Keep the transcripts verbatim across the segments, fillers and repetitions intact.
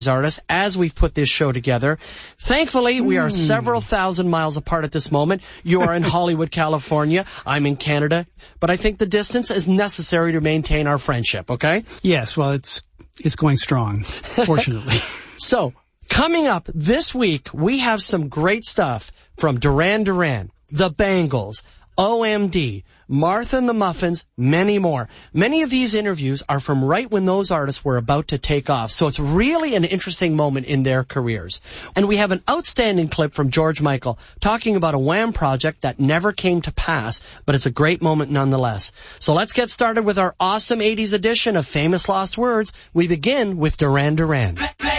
artists as we've put this show together. Thankfully, we are Mm. several thousand miles apart at this moment. You are in Hollywood, California. I'm in Canada. But I think the distance is necessary to maintain our friendship, okay? Yes, well, it's it's going strong, fortunately. So, coming up this week, we have some great stuff from Duran Duran, The Bangles, O M D, Martha and the Muffins, many more. Many of these interviews are from right when those artists were about to take off, so it's really an interesting moment in their careers. And we have an outstanding clip from George Michael talking about a Wham project that never came to pass, but it's a great moment nonetheless. So let's get started with our awesome eighties edition of Famous Lost Words. We begin with Duran Duran.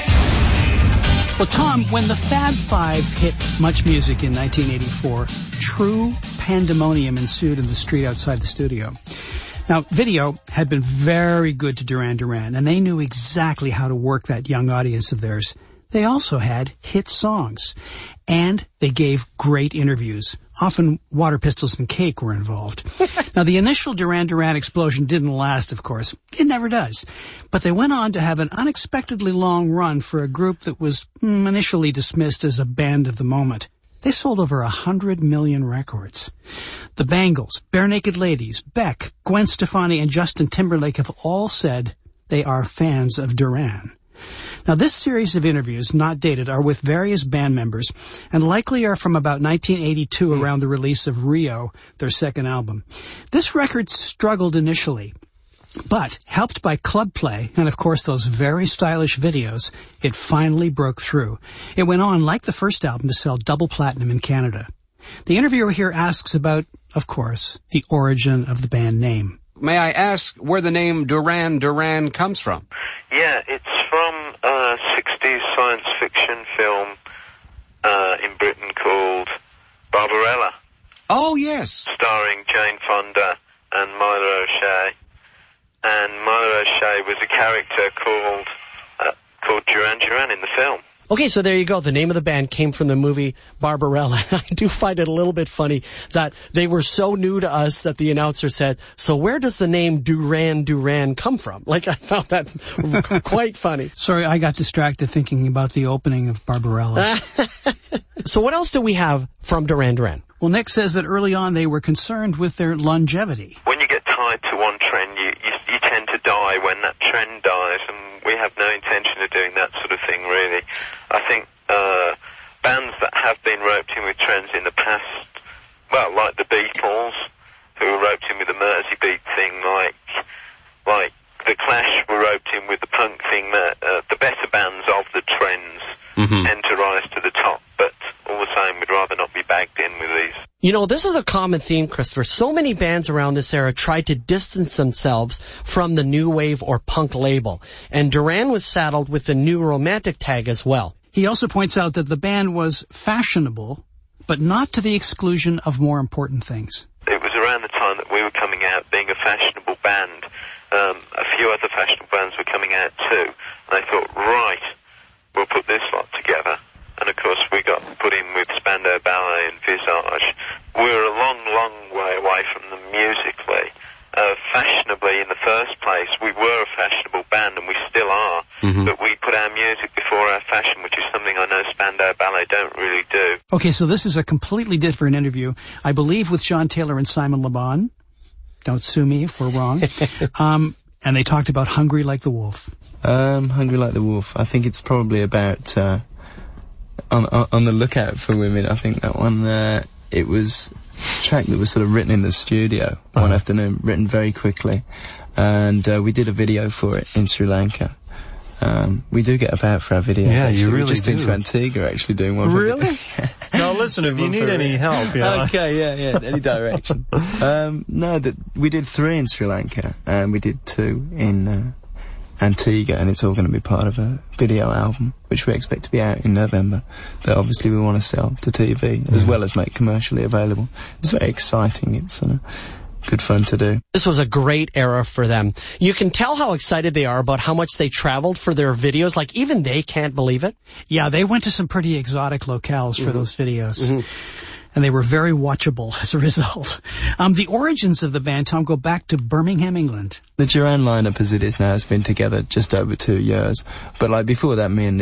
Well, Tom, when the Fab Five hit Much Music in nineteen eighty-four, true pandemonium ensued in the street outside the studio. Now, video had been very good to Duran Duran, and they knew exactly how to work that young audience of theirs. They also had hit songs, and they gave great interviews. Often water pistols and cake were involved. Now, the initial Duran Duran explosion didn't last, of course. It never does. But they went on to have an unexpectedly long run for a group that was mm, initially dismissed as a band of the moment. They sold over a hundred million records. The Bangles, Bare Naked Ladies, Beck, Gwen Stefani, and Justin Timberlake have all said they are fans of Duran. Now, this series of interviews, not dated, are with various band members and likely are from about nineteen eighty-two, mm. around the release of Rio, their second album. This record struggled initially, but helped by club play and, of course, those very stylish videos, it finally broke through. It went on, like the first album, to sell double platinum in Canada. The interviewer here asks about, of course, the origin of the band name. May I ask where the name Duran Duran comes from? Yeah, it's from a sixties science fiction film uh, in Britain called Barbarella. Oh, yes. Starring Jane Fonda and Mila O'Shea. And Mila O'Shea was a character called uh, called Duran Duran in the film. Okay, so there you go. The name of the band came from the movie Barbarella. I do find it a little bit funny that they were so new to us that the announcer said, so where does the name Duran Duran come from? Like, I found that quite funny. Sorry, I got distracted thinking about the opening of Barbarella. So what else do we have from Duran Duran? Well, Nick says that early on they were concerned with their longevity. When you get tied to one trend, you, you, you tend to die when that trend dies, and we have no intention of doing that sort of thing, really. I think uh, bands that have been roped in with trends in the past, well, like the Beatles, who were roped in with the Mersey beat thing, like like the Clash were roped in with the punk thing, that, uh, the better bands of the trends mm-hmm. tend to rise to the top, but all the same, we'd rather not be bagged in with these. You know, this is a common theme, Christopher. So many bands around this era tried to distance themselves from the new wave or punk label, and Duran was saddled with the new romantic tag as well. He also points out that the band was fashionable, but not to the exclusion of more important things. It was around the time that we were coming out being a fashionable band. Um, a few other fashionable bands were coming out too, and I thought, right, we'll put this lot together. And of course we got put in with Spandau Ballet and Visage. We're a long, long way away from them musically. Uh, fashionably, in the first place, we were a fashionable band, and we still are, mm-hmm. but we put our music before our fashion, which is something I know Spandau Ballet don't really do. Okay, so this is a completely different interview, I believe, with John Taylor and Simon Le Bon. Don't sue me if we're wrong. um, and they talked about Hungry Like the Wolf. Um, Hungry Like the Wolf. I think it's probably about uh, on, on on the lookout for women. I think that one. Uh, it was a track that was sort of written in the studio uh-huh. one afternoon, written very quickly, and uh, we did a video for it in Sri Lanka. Um, we do get about for our videos. Yeah, actually. you really We've just do. been to Antigua actually doing one. Really? No, listen, if you need any help, yeah. Okay, yeah, yeah, any direction. um, no, that we did three in Sri Lanka, and we did two in uh, Antigua, and it's all going to be part of a video album, which we expect to be out in November. But obviously we want to sell to T V mm. as well as make commercially available. It's very exciting. It's sort of good fun to do. This was a great era for them. You can tell how excited they are about how much they traveled for their videos. Like, even they can't believe it. Yeah, they went to some pretty exotic locales for mm-hmm. those videos. Mm-hmm. and they were very watchable as a result. Um, the origins of the band, Tom, go back to Birmingham, England. The Duran lineup as it is now has been together just over two years. But like before that, me and